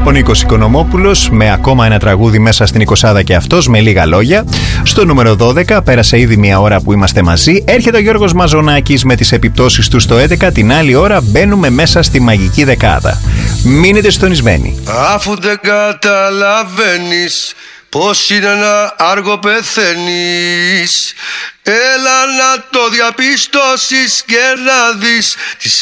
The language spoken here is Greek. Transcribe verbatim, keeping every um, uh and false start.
Ο Νίκος Οικονομόπουλος με ακόμα ένα τραγούδι μέσα στην εικοσάδα και αυτός με λίγα λόγια. Στο νούμερο δώδεκα, πέρασε ήδη μια ώρα που είμαστε μαζί. Έρχεται ο Γιώργος Μαζονάκης με τις επιπτώσεις του στο έντεκα. Την άλλη ώρα μπαίνουμε μέσα στη μαγική δεκάδα. Μείνετε συντονισμένοι. Αφού δεν καταλαβαίνεις πως είναι να άργο πεθαίνεις, έλα να το διαπιστώσεις και να δεις τις